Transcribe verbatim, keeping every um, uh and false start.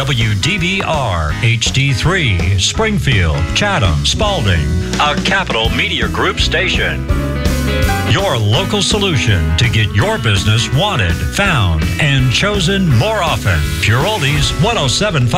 W D B R, H D three, Springfield, Chatham, Spalding, a Capital Media Group station. Your local solution to get your business wanted, found, and chosen more often. Pure Oldies one oh seven point five.